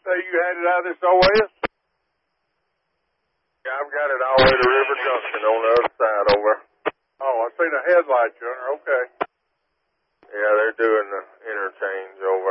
say you had it out of this OS? Yeah, I've got it all the way to River Junction on the other side over. Oh, I see the headlights on her. Okay. Yeah, they're doing the interchange over